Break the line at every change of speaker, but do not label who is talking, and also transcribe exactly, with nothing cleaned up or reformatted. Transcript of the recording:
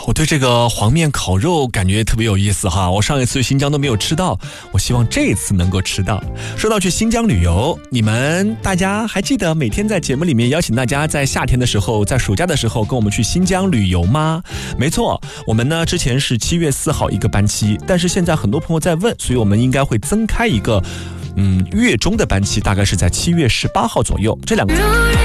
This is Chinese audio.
我对这个黄面烤肉感觉特别有意思哈，我上一次去新疆都没有吃到，我希望这一次能够吃到。说到去新疆旅游，你们大家还记得每天在节目里面邀请大家在夏天的时候，在暑假的时候跟我们去新疆旅游吗？没错，我们呢之前是七月四号一个班期，但是现在很多朋友在问，所以我们应该会增开一个嗯月中的班期，大概是在七月十八号左右，这两个